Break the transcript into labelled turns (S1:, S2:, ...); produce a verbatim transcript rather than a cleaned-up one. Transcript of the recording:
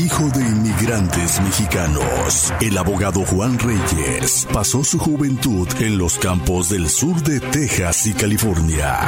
S1: Hijo de inmigrantes mexicanos, el abogado Juan Reyes pasó su juventud en los campos del sur de Texas y California.